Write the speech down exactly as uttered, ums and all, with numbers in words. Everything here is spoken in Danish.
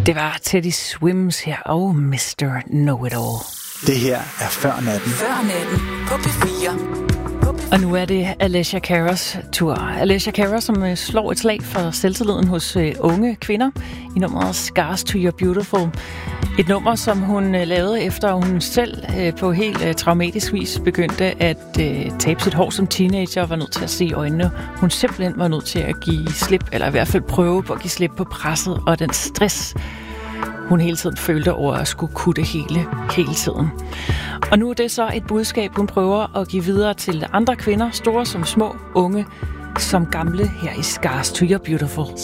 Det var Teddy Swims her og mister Know-It-All. Det her er Før Natten. Før Natten på P fire. Og nu er det Alessia Caras tur. Alessia Cara, som slår et slag for selvtilliden hos unge kvinder i nummeret Scars to Your Beautiful. Et nummer, som hun lavede efter, at hun selv på helt traumatisk vis begyndte at tabe sit hår som teenager og var nødt til at se i øjnene. Hun simpelthen var nødt til at give slip, eller i hvert fald prøve på at give slip på presset og den stress, hun hele tiden følte over at skulle kunne det hele, hele tiden. Og nu er det så et budskab, hun prøver at give videre til andre kvinder, store som små, unge som gamle, her i Scars to Your Beautiful.